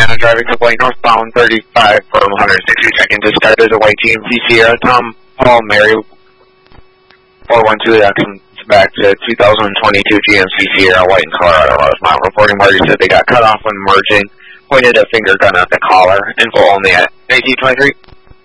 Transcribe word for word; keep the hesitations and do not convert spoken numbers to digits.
Indiana, driving to White northbound thirty-five from one hundred sixty-second. Discard as a white G M C Sierra. Tom, Paul, Mary, four one two, that comes back to two thousand twenty-two G M C Sierra, white in Colorado, Rosemount. Reporting party said they got cut off when merging, pointed a finger gun at the caller. Info only at nineteen twenty-three.